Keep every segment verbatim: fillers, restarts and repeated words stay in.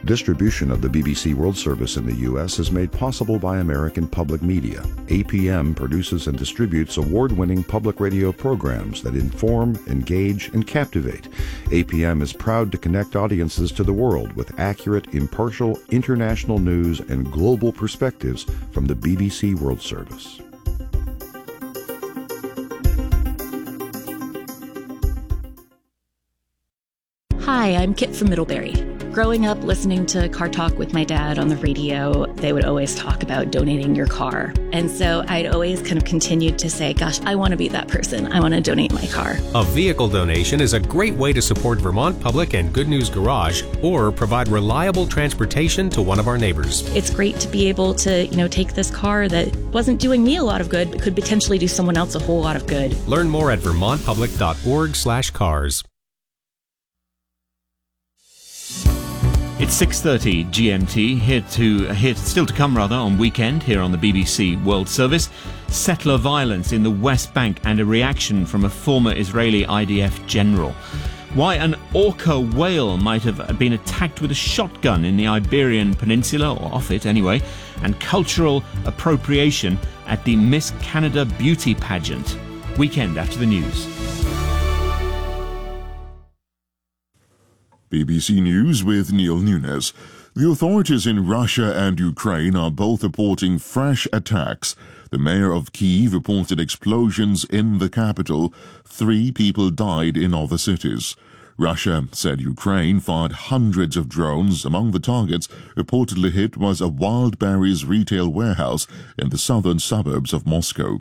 Distribution of the B B C World Service in the U S is made possible by American Public Media. A P M produces and distributes award-winning public radio programs that inform, engage, and captivate. A P M is proud to connect audiences to the world with accurate, impartial, international news and global perspectives from the B B C World Service. Hi, I'm Kit from Middlebury. Growing up listening to Car Talk with my dad on the radio, they would always talk about donating your car. And so I'd always kind of continued to say, gosh, I want to be that person. I want to donate my car. A vehicle donation is a great way to support Vermont Public and Good News Garage or provide reliable transportation to one of our neighbors. It's great to be able to, you know, take this car that wasn't doing me a lot of good, but could potentially do someone else a whole lot of good. Learn more at vermontpublic.org slash cars. It's six thirty G M T, here to here still to come rather on Weekend here on the B B C World Service. Settler violence in the West Bank and a reaction from a former Israeli I D F general. Why an orca whale might have been attacked with a shotgun in the Iberian Peninsula, or off it anyway, and cultural appropriation at the Miss Canada beauty pageant. Weekend after the news. B B C News with Neil Nunes. The authorities in Russia and Ukraine are both reporting fresh attacks. The mayor of Kyiv reported explosions in the capital. Three people died in other cities. Russia said Ukraine fired hundreds of drones. Among the targets reportedly hit was a Wildberries retail warehouse in the southern suburbs of Moscow.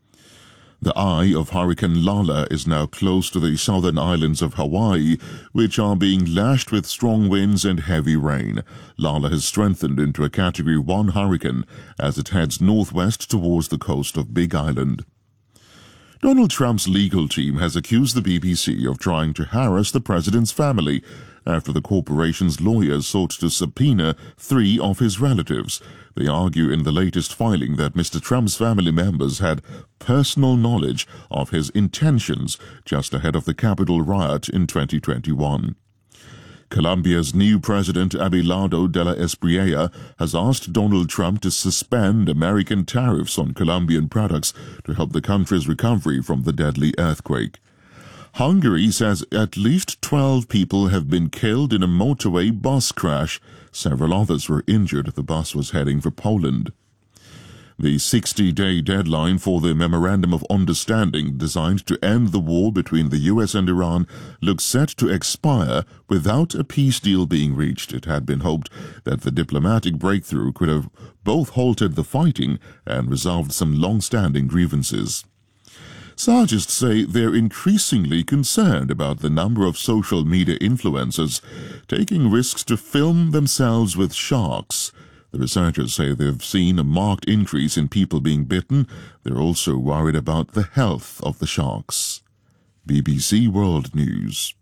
The eye of Hurricane Lala is now close to the southern islands of Hawaii, which are being lashed with strong winds and heavy rain. Lala has strengthened into a Category one hurricane as it heads northwest towards the coast of Big Island. Donald Trump's legal team has accused the B B C of trying to harass the president's family after the corporation's lawyers sought to subpoena three of his relatives. They argue in the latest filing that Mister Trump's family members had personal knowledge of his intentions just ahead of the Capitol riot in twenty twenty-one. Colombia's new president, Abelardo de la Espriella, has asked Donald Trump to suspend American tariffs on Colombian products to help the country's recovery from the deadly earthquake. Hungary says at least twelve people have been killed in a motorway bus crash. Several others were injured. The bus was heading for Poland. The sixty-day deadline for the Memorandum of Understanding designed to end the war between the U S and Iran looks set to expire without a peace deal being reached. It had been hoped that the diplomatic breakthrough could have both halted the fighting and resolved some long-standing grievances. Scientists say they're increasingly concerned about the number of social media influencers taking risks to film themselves with sharks. The researchers say they've seen a marked increase in people being bitten. They're also worried about the health of the sharks. B B C World News.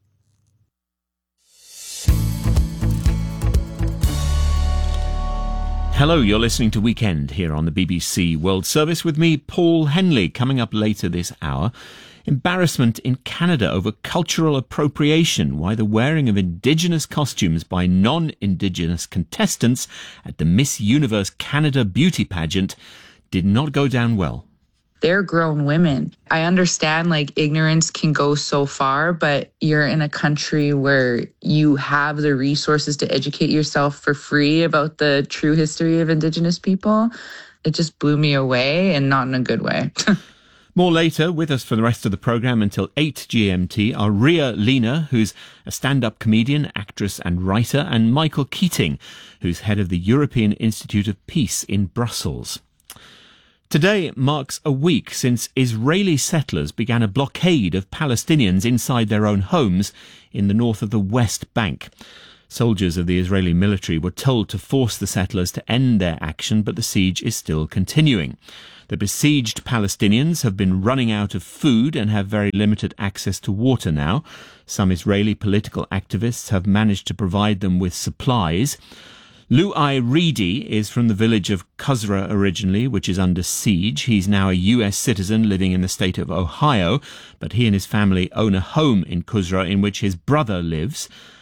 Hello, you're listening to Weekend here on the B B C World Service with me, Paul Henley. Coming up later this hour, embarrassment in Canada over cultural appropriation, why the wearing of Indigenous costumes by non-Indigenous contestants at the Miss Universe Canada beauty pageant did not go down well. They're grown women. I understand like ignorance can go so far, but you're in a country where you have the resources to educate yourself for free about the true history of Indigenous people. It just blew me away, and not in a good way. More later, with us for the rest of the programme until eight G M T are Ria Lina, who's a stand-up comedian, actress and writer, and Michael Keating, who's head of the European Institute of Peace in Brussels. Today marks a week since Israeli settlers began a blockade of Palestinians inside their own homes in the north of the West Bank. Soldiers of the Israeli military were told to force the settlers to end their action, but the siege is still continuing. The besieged Palestinians have been running out of food and have very limited access to water now. Some Israeli political activists have managed to provide them with supplies. Lu'ai Reedy is from the village of Kusra originally, which is under siege. He's now a U S citizen living in the state of Ohio, but he and his family own a home in Kusra in which his brother lives.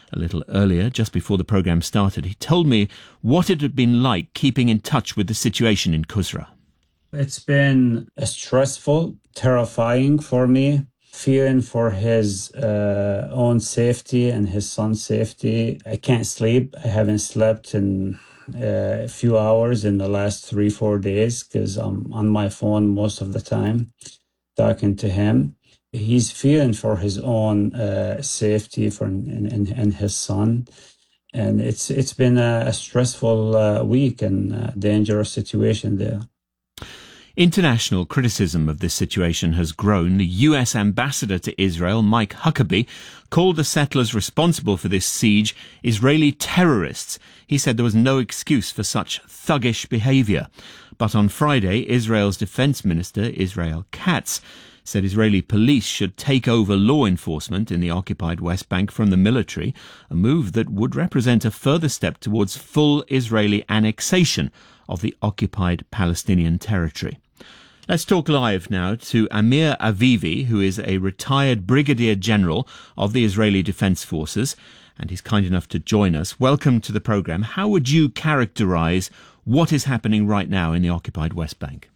a little earlier, just before the programme started. He told me what it had been like keeping in touch with the situation in Kusra. It's been stressful, terrifying for me, fearing for his uh, own safety and his son's safety. I can't sleep. I haven't slept in uh, a few hours in the last three, four days because I'm on my phone most of the time talking to him. He's fearing for his own uh, safety for and, and, and his son. And it's it's been a, a stressful uh, week and a dangerous situation there. International criticism of this situation has grown. The U S ambassador to Israel, Mike Huckabee, called the settlers responsible for this siege Israeli terrorists. He said there was no excuse for such thuggish behaviour. But on Friday, Israel's defence minister, Israel Katz, said Israeli police should take over law enforcement in the occupied West Bank from the military, a move that would represent a further step towards full Israeli annexation of the occupied Palestinian territory. Let's talk live now to Amir Avivi, who is a retired Brigadier General of the Israeli Defense Forces, and he's kind enough to join us. Welcome to the programme. How would you characterise what is happening right now in the occupied West Bank?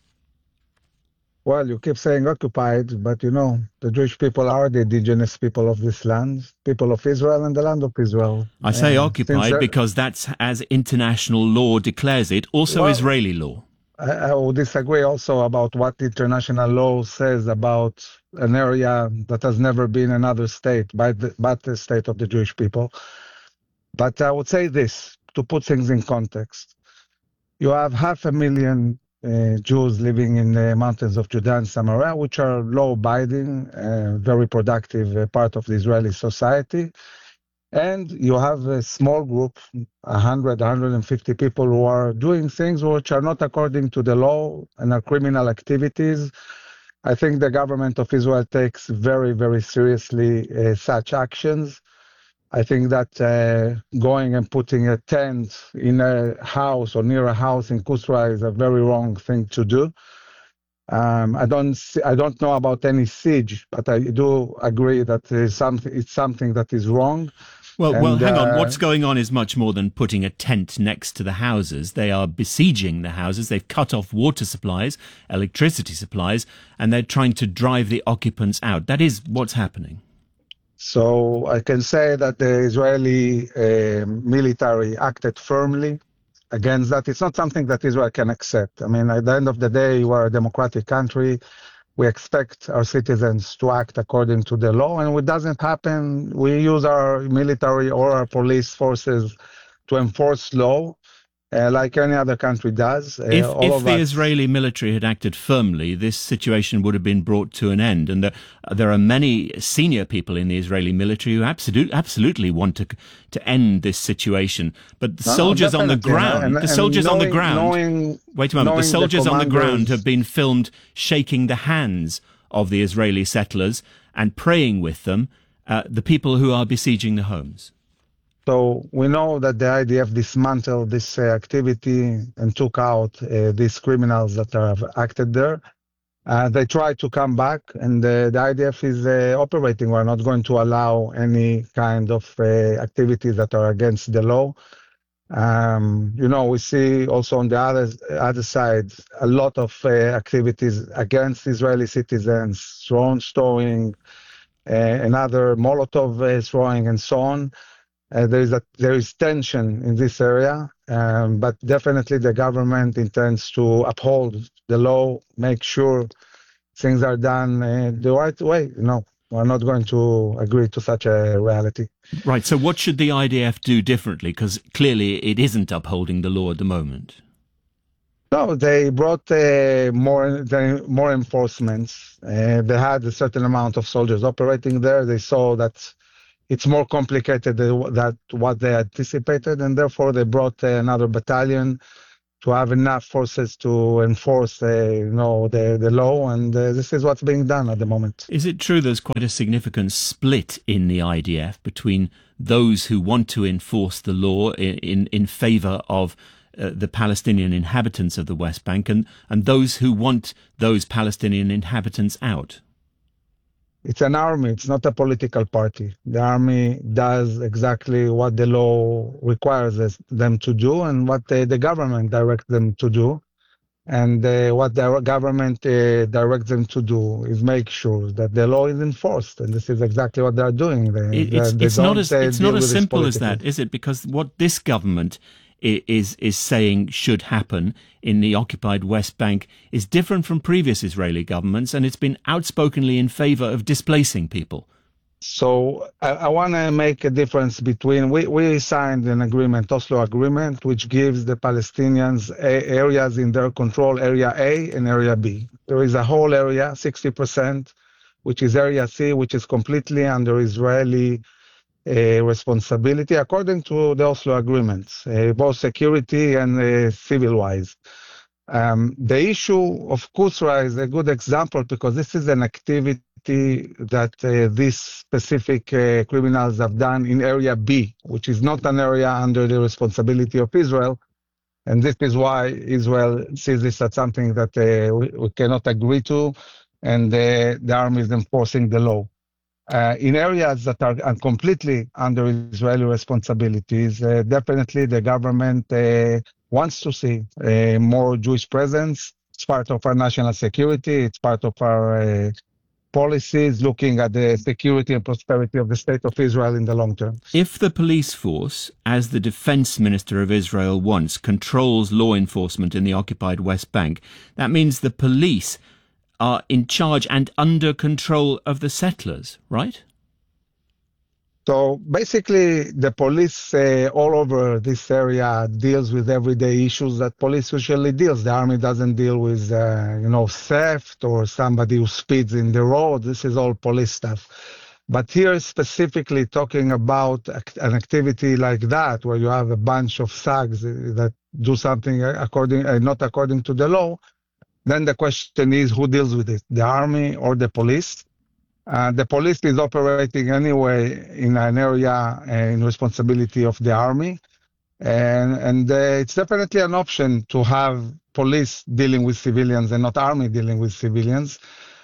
Well, you keep saying occupied, but you know, the Jewish people are the indigenous people of this land, people of Israel and the land of Israel. I say uh, occupied because that's as international law declares it, also well, Israeli law. I, I would disagree also about what international law says about an area that has never been another state, by the, but the state of the Jewish people. But I would say this, to put things in context. You have half a million Uh, Jews living in the mountains of Judea and Samaria, which are law-abiding, uh, very productive uh, part of the Israeli society. And you have a small group, one hundred, one hundred fifty people who are doing things which are not according to the law and are criminal activities. I think the government of Israel takes very, very seriously uh, such actions. I think that uh, going and putting a tent in a house or near a house in Kusra is a very wrong thing to do. Um, I don't see, I don't know about any siege, but I do agree that it's something, it's something that is wrong. Well, and, well, hang uh, on. What's going on is much more than putting a tent next to the houses. They are besieging the houses. They've cut off water supplies, electricity supplies, and they're trying to drive the occupants out. That is what's happening. So I can say that the Israeli uh, military acted firmly against that. It's not something that Israel can accept. I mean, at the end of the day, we're a democratic country. We expect our citizens to act according to the law. And when it doesn't happen, we use our military or our police forces to enforce law. Uh, like any other country does. Uh, if if the us... Israeli military had acted firmly, this situation would have been brought to an end. And there, there are many senior people in the Israeli military who absolute, absolutely want to to end this situation. But the no, soldiers no, on the ground, and, the and soldiers knowing, on the ground, knowing, wait a moment, the soldiers the on the ground have been filmed shaking the hands of the Israeli settlers and praying with them, uh, the people who are besieging the homes. So we know that the I D F dismantled this uh, activity and took out uh, these criminals that have acted there. Uh, they tried to come back, and uh, the I D F is uh, operating. We're not going to allow any kind of uh, activities that are against the law. Um, you know, we see also on the other, other side a lot of uh, activities against Israeli citizens, drone throwing, uh, another Molotov uh, throwing, and so on. Uh, there is a, there is tension in this area, um, but definitely the government intends to uphold the law, make sure things are done uh, the right way. No, we're not going to agree to such a reality. Right. So what should the I D F do differently? Because clearly it isn't upholding the law at the moment. No, they brought uh, more more enforcements. Uh, they had a certain amount of soldiers operating there. They saw that it's more complicated than that what they anticipated, and therefore they brought uh, another battalion to have enough forces to enforce, uh, you know, the the law, and uh, this is what's being done at the moment. Is it true there's quite a significant split in the I D F between those who want to enforce the law in in, in favour of uh, the Palestinian inhabitants of the West Bank, and and those who want those Palestinian inhabitants out? it's an army. It's not a political party. The army does exactly what the law requires them to do and what the, the government directs them to do. And uh, what the government uh, directs them to do is make sure that the law is enforced, and this is exactly what they are doing. They, it, it's they it's not as uh, it's not as simple as politically. that, is it? Because what this government is is saying should happen in the occupied West Bank is different from previous Israeli governments, and it's been outspokenly in favor of displacing people. So I, I want to make a difference between, we, we signed an agreement, Oslo Agreement, which gives the Palestinians a, areas in their control, Area A and Area B. There is a whole area, sixty percent, which is Area C, which is completely under Israeli uh, responsibility, according to the Oslo agreements, uh, both security and uh, civil-wise. Um, the issue of Kusra is a good example because this is an activity that uh, these specific uh, criminals have done in Area B, which is not an area under the responsibility of Israel. And this is why Israel sees this as something that uh, we, we cannot agree to, and uh, the army is enforcing the law. Uh, in areas that are completely under Israeli responsibilities, uh, definitely the government uh, wants to see uh, more Jewish presence. It's part of our national security. It's part of our uh, policies looking at the security and prosperity of the state of Israel in the long term. If the police force, as the defense minister of Israel wants, controls law enforcement in the occupied West Bank, that means the police are in charge and under control of the settlers, right? So basically, the police uh, all over this area deals with everyday issues that police usually deals. The army doesn't deal with, uh, you know, theft or somebody who speeds in the road. This is all police stuff. But here specifically talking about an activity like that, where you have a bunch of thugs that do something according, uh, not according to the law, then the question is who deals with it, the army or the police? Uh, the police is operating anyway in an area uh, in responsibility of the army. And, and uh, it's definitely an option to have police dealing with civilians and not army dealing with civilians.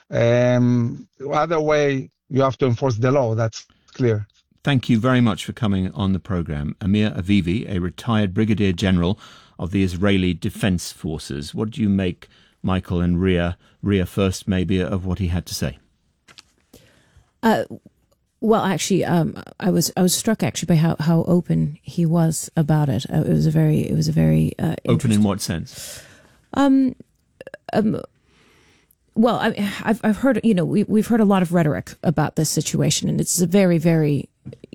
Um, other way, you have to enforce the law. That's clear. Thank you very much for coming on the programme. Amir Avivi, a retired Brigadier General of the Israeli Defence Forces. What do you make, Michael and Ria, Ria first maybe, of what he had to say? Uh, well, actually, um, I was I was struck actually by how, how open he was about it. Uh, it was a very it was a very uh, open in what sense? Um, um well, I, I've I've heard you know we we've heard a lot of rhetoric about this situation, and it's a very very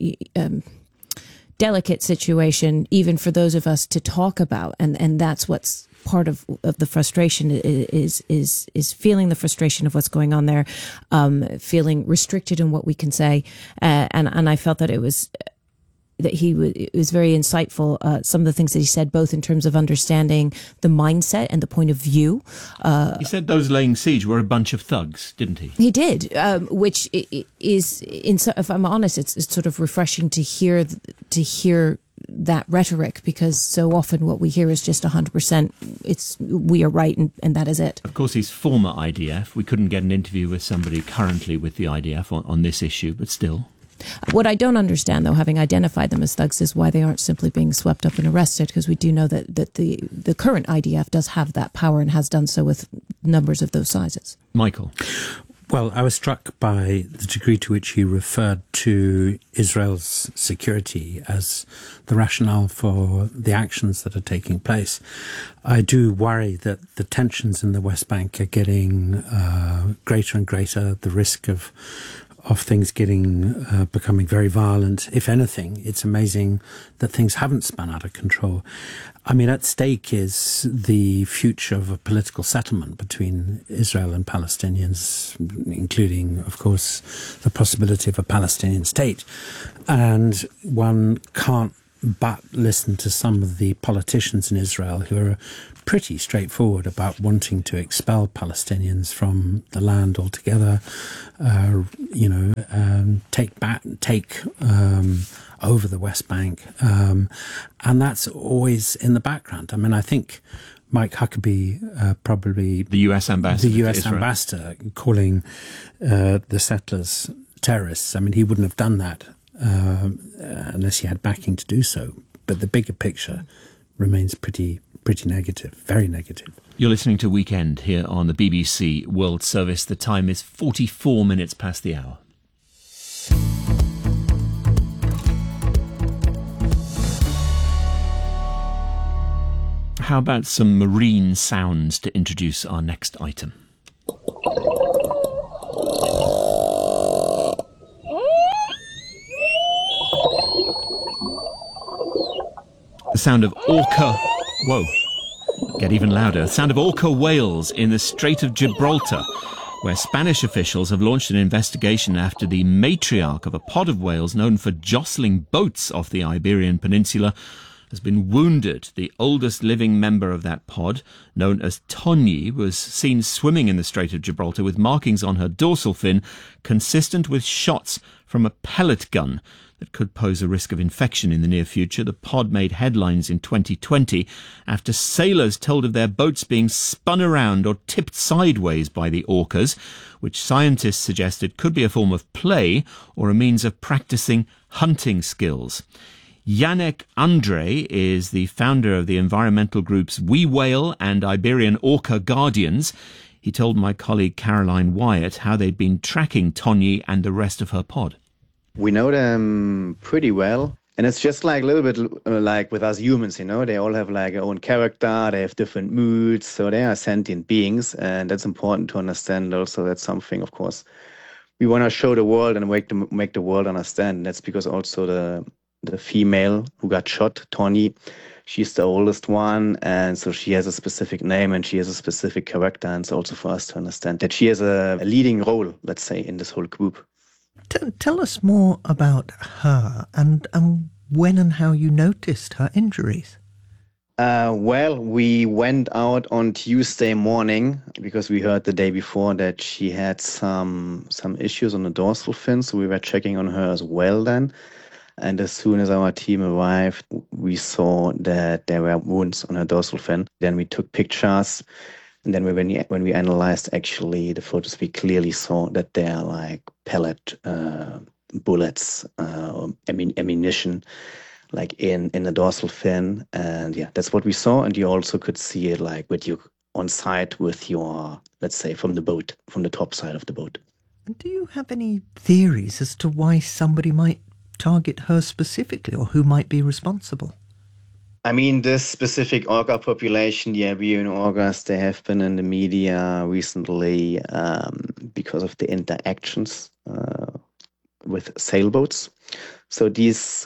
um, delicate situation, even for those of us to talk about, and and that's what's part of, of the frustration is is is feeling the frustration of what's going on there, um, feeling restricted in what we can say, uh, and and I felt that it was that he was, it was very insightful. Uh, some of the things that he said, both in terms of understanding the mindset and the point of view. Uh, he said those laying siege were a bunch of thugs, didn't he? He did, um, which is, in, if I'm honest, it's, it's sort of refreshing to hear to hear. that rhetoric, because so often what we hear is just one hundred percent it's we are right and, and that is it. Of course, he's former I D F. We couldn't get an interview with somebody currently with the I D F on, on this issue, but still. What I don't understand, though, having identified them as thugs, is why they aren't simply being swept up and arrested, because we do know that, that the, the current I D F does have that power and has done so with numbers of those sizes. Michael. Well, I was struck by the degree to which he referred to Israel's security as the rationale for the actions that are taking place. I do worry that the tensions in the West Bank are getting uh, greater and greater, the risk of of things getting, uh, becoming very violent. If anything, it's amazing that things haven't spun out of control. I mean, at stake is the future of a political settlement between Israel and Palestinians, including, of course, the possibility of a Palestinian state. And one can't but listen to some of the politicians in Israel who are pretty straightforward about wanting to expel Palestinians from the land altogether, uh, you know, um, take back, take um, over the West Bank. Um, and that's always in the background. I mean, I think Mike Huckabee, uh, probably the U S ambassador, the U S ambassador, calling uh, the settlers terrorists. I mean, he wouldn't have done that uh, unless he had backing to do so. But the bigger picture remains pretty, pretty negative, very negative. You're listening to Weekend here on the B B C World Service. The time is forty-four minutes past the hour. How about some marine sounds to introduce our next item? The sound of orca... Whoa. Get even louder. The sound of orca whales in the Strait of Gibraltar, where Spanish officials have launched an investigation after the matriarch of a pod of whales known for jostling boats off the Iberian Peninsula has been wounded. The oldest living member of that pod, known as Tony, was seen swimming in the Strait of Gibraltar with markings on her dorsal fin consistent with shots from a pellet gun that could pose a risk of infection in the near future. The pod made headlines in twenty twenty after sailors told of their boats being spun around or tipped sideways by the orcas, which scientists suggested could be a form of play or a means of practicing hunting skills. Yannick Andre is the founder of the environmental groups We Whale and Iberian Orca Guardians. He told my colleague Caroline Wyatt how they'd been tracking Tonyi and the rest of her pod. We know them pretty well. And it's just like a little bit uh, like with us humans, you know, they all have like their own character, they have different moods, so they are sentient beings. And that's important to understand also. That's something, of course, we want to show the world and make the, make the world understand. And that's because also the the female who got shot, Tony, she's the oldest one, and so she has a specific name and she has a specific character, and it's also for us to understand that she has a, a leading role, let's say, in this whole group. T- tell us more about her and, and when and how you noticed her injuries. Uh, well, we went out on Tuesday morning because we heard the day before that she had some some issues on the dorsal fin, so we were checking on her as well then. And as soon as our team arrived, we saw that there were wounds on her dorsal fin. Then we took pictures. And then when we, when we analyzed actually the photos, we clearly saw that they are like pellet uh, bullets, uh, ammunition, like in, in the dorsal fin. And yeah, that's what we saw. And you also could see it like with you on site with your, let's say, from the boat, from the top side of the boat. Do you have any theories as to why somebody might target her specifically, or who might be responsible? I mean, this specific orca population, the Iberian orcas, they have been in the media recently um, because of the interactions uh, with sailboats. So these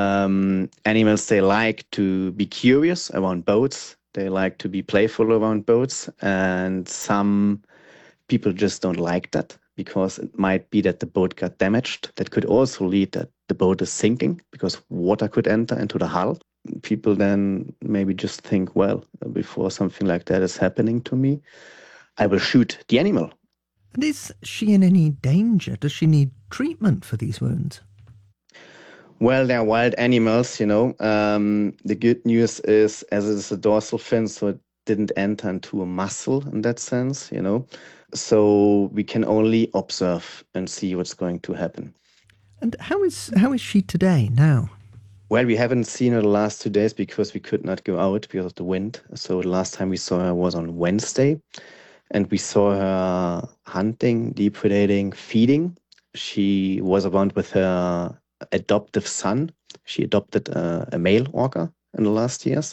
um, animals, they like to be curious around boats. They like to be playful around boats. And some people just don't like that, because it might be that the boat got damaged. That could also lead that the boat is sinking because water could enter into the hull. People then maybe just think, well, before something like that is happening to me, I will shoot the animal. And is she in any danger? Does she need treatment for these wounds? Well, they're wild animals, you know. Um, the good news is, as it is a dorsal fin, so it didn't enter into a muscle in that sense, you know. So we can only observe and see what's going to happen. And how is how is she today, now? Well, we haven't seen her the last two days because we could not go out because of the wind. So the last time we saw her was on Wednesday. And we saw her hunting, depredating, feeding. She was around with her adoptive son. She adopted a, a male orca in the last years.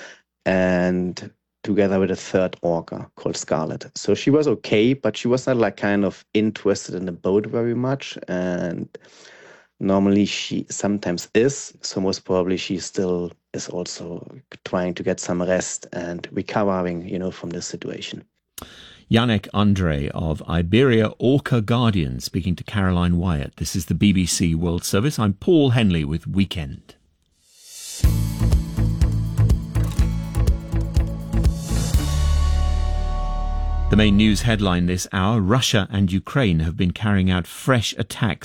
And together with a third orca called Scarlet. So she was okay, but she was not like kind of interested in the boat very much. And normally she sometimes is. So most probably she still is also trying to get some rest and recovering, you know, from this situation. Yannick Andre of Iberia Orca Guardians speaking to Caroline Wyatt. This is the B B C World Service. I'm Paul Henley with Weekend. The main news headline this hour: Russia and Ukraine have been carrying out fresh attacks